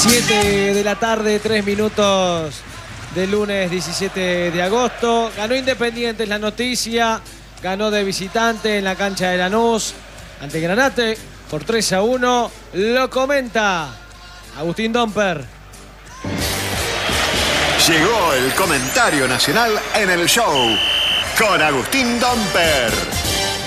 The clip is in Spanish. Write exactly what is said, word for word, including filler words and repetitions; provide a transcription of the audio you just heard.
siete de la tarde, tres minutos del lunes diecisiete de agosto. Ganó Independiente, es la noticia. Ganó de visitante en la cancha de Lanús ante Granate por tres a uno. Lo comenta Agustín Domper. Llegó el comentario nacional en el show con Agustín Domper.